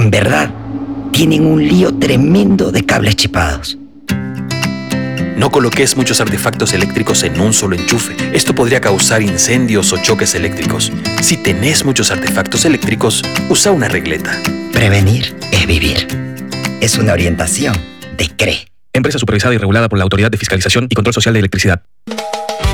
En verdad, tienen un lío tremendo de cables chipados. No coloques muchos artefactos eléctricos en un solo enchufe. Esto podría causar incendios o choques eléctricos. Si tenés muchos artefactos eléctricos, usa una regleta. Prevenir es vivir. Es una orientación de CRE. Empresa supervisada y regulada por la Autoridad de Fiscalización y Control Social de Electricidad.